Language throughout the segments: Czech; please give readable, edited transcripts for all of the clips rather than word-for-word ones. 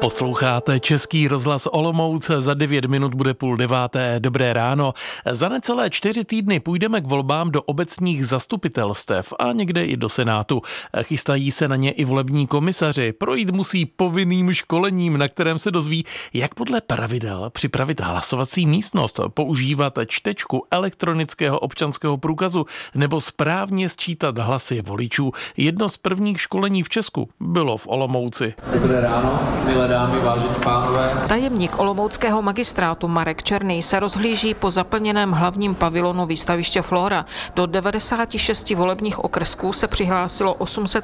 Posloucháte Český rozhlas Olomouc, za 9 minut bude 8:30. Dobré ráno. Za necelé 4 týdny půjdeme k volbám do obecních zastupitelstev a někde i do Senátu. Chystají se na ně i volební komisaři. Projít musí povinným školením, na kterém se dozví, jak podle pravidel připravit hlasovací místnost, používat čtečku elektronického občanského průkazu nebo správně sčítat hlasy voličů. Jedno z prvních školení v Česku bylo v Olomouci. Dobré ráno, milé dámy, vážení pánové. Tajemník olomouckého magistrátu Marek Černý se rozhlíží po zaplněném hlavním pavilonu výstaviště Flora. Do 96 volebních okrsků se přihlásilo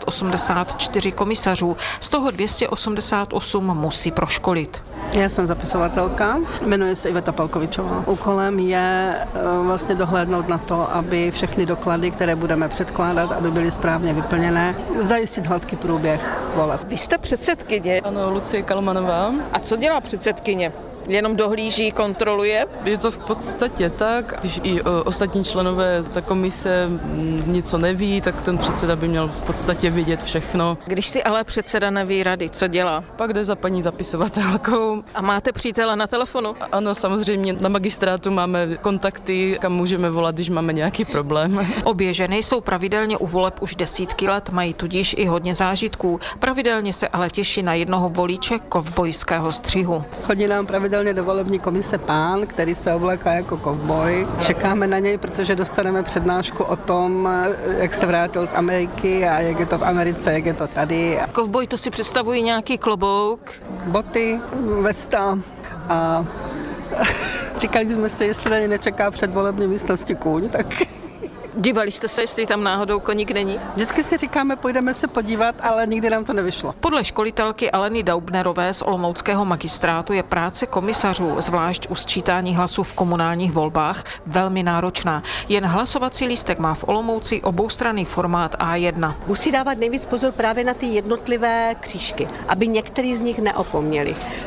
884 komisařů, z toho 288 musí proškolit. Já jsem zapisovatelka, jmenuji se Iveta Palkovičová. Úkolem je vlastně dohlédnout na to, aby všechny doklady, které budeme předkládat, aby byly správně vyplněné, zajistit hladký průběh voleb. Vy jste předsedkyně. Ano, Lucie Kalmanová. A co dělá předsedkyně? Jenom dohlíží, kontroluje? Je to v podstatě tak, když i ostatní členové ta komise něco neví, tak ten předseda by měl v podstatě vědět všechno. Když si ale předseda neví rady, co dělá? Pak jde za paní zapisovatelkou. A máte přítele na telefonu? Ano, samozřejmě na magistrátu máme kontakty, kam můžeme volat, když máme nějaký problém. Obě ženy jsou pravidelně u voleb už desítky let, mají tudíž i hodně zážitků. Pravidelně se ale těší na jednoho voliče kovbojského střihu. Chodí nám pravidelně do volební komise pán, který se obléká jako kovboj. Čekáme na něj, protože dostaneme přednášku o tom, jak se vrátil z Ameriky a jak je to v Americe, jak je to tady. Kovboj, to si představují nějaký klobouk? Boty, vesta a říkali jsme si, jestli na ně nečeká před volební místností kůň, tak... Dívali jste se, jestli tam náhodou koník není? Vždycky si říkáme, půjdeme se podívat, ale nikdy nám to nevyšlo. Podle školitelky Aleny Daubnerové z olomouckého magistrátu je práce komisařů, zvlášť u sčítání hlasů v komunálních volbách, velmi náročná. Jen hlasovací lístek má v Olomouci oboustranný formát A1. Musí dávat nejvíc pozor právě na ty jednotlivé křížky, aby některý z nich neopomněli.